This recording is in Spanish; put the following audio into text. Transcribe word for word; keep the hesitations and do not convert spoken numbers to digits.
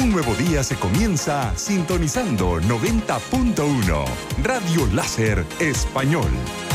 Un nuevo día se comienza sintonizando noventa punto uno. Radio Láser Español.